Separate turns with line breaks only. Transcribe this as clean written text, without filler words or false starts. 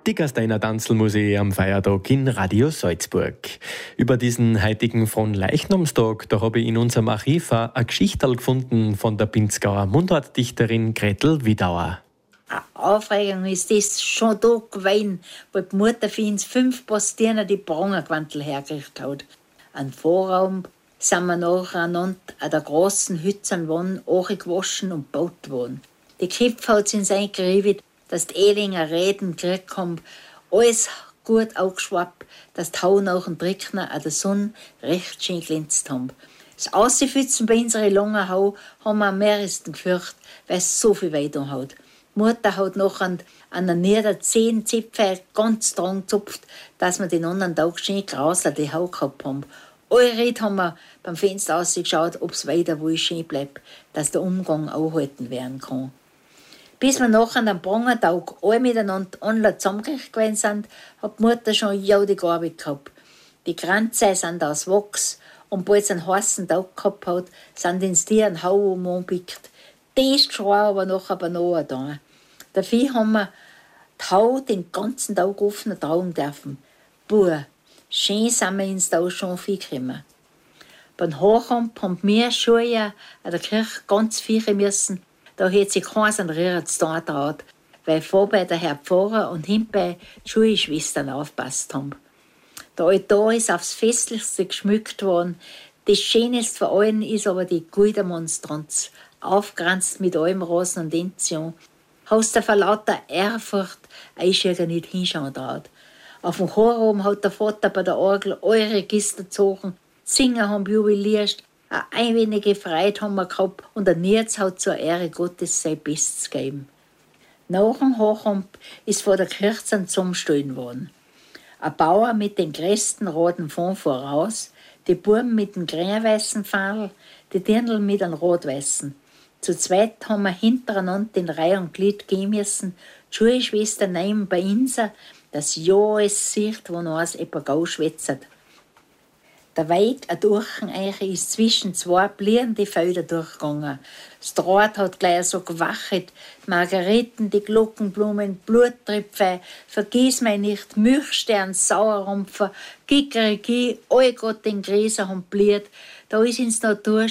Die Gasteiner Tanzlmusik am Feiertag in Radio Salzburg. Über diesen heutigen Fronleichnamstag, da habe ich in unserem Archiv eine Geschichte gefunden von der Pinzgauer Mundartdichterin Gretel Wiedauer.
Eine Aufregung ist das schon da gewesen, weil die Mutter für uns 5 Postierner die Brangengewandel hergerichtet hat. An Vorraum sind wir nacheinander an der grossen Hützenwanne angewaschen und gebaut worden. Die Köpfe hat sie uns eingerieben, dass die Ehlinger Reden gekriegt haben, alles gut aufgeschwappt, dass die Hauen auch und Trickner an der Sonne recht schön glänzt haben. Das Ausfützen bei unserer langen Hau haben wir am meisten gefürchtet, weil es so viel Weidung hat. Die Mutter hat noch an der Nieder 10 Zipfel ganz dran gezupft, dass wir den anderen Tag schön grausler die Hau gehabt haben. Alle haben wir beim Fenster ausgeschaut, ob es weiter wohl schön bleibt, dass der Umgang angehalten werden kann. Bis wir nachher am Brangentag alle miteinander online zusammengekriegt gewesen sind, hat die Mutter schon die Arbeit gehabt. Die Kränze sind aus Wachs und bald sie einen heißen Tag gehabt hat, sind ins Tier ein Hau umgebickt. Das war aber nachher da. Dafür haben wir die Hau den ganzen Tag offen tragen dürfen. Buh, schön sind wir ins Tag schon viel gekommen. Beim Hochkampf haben wir schon an der Kirche ganz viel müssen. Da hat sich keiner Rührer zu tun getraut, weil vorbei der Herr Pfarrer und hinbei die Schulschwestern aufgepasst haben. Der Altar ist aufs Festlichste geschmückt worden. Das Schönste von allen ist aber die Guidermonstranz, aufgeranzt mit allem Rosen und Enzian. Hast du vor lauter Ehrfurcht Eischirger nicht hinschauen traut. Auf dem Chor oben hat der Vater bei der Orgel alle Register gezogen, die Singer haben jubiliert, eine wenige Freude haben wir gehabt und der Nierz hat zur Ehre Gottes sein Bestes gegeben. Nach dem Hochkampf ist vor der Kirche zusammengestellt worden. Ein Bauer mit den größten roten Fahnen voraus, die Buben mit dem grün-weißen Pfeil, die Dirndl mit einem rot-weißen. Zu zweit haben wir hintereinander den Reihe und Glied gehen müssen, die Schulschwester nehmen bei uns, dass ja alles sieht, wo noch eins etwa gau schwätzert. Der Weg ist zwischen 2 blühende Felder durchgegangen. Das Draht hat gleich so gewacht. Die Margeriten, die Glockenblumen, Bluttripfe, vergiss mich nicht, Milchstern, Sauerrumpfer, Kikeriki, all Gott den Gräser haben blüht. Da ist ins Natur